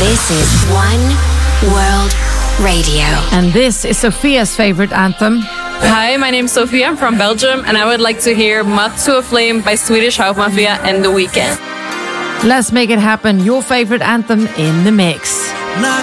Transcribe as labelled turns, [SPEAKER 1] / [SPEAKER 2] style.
[SPEAKER 1] This is One World Radio.
[SPEAKER 2] And this is Sophia's favorite anthem.
[SPEAKER 3] Hi, my name's Sophia. I'm from Belgium, and I would like to hear Moth to a Flame by Swedish House Mafia and The Weeknd.
[SPEAKER 2] Let's make it happen. Your favorite anthem in the mix.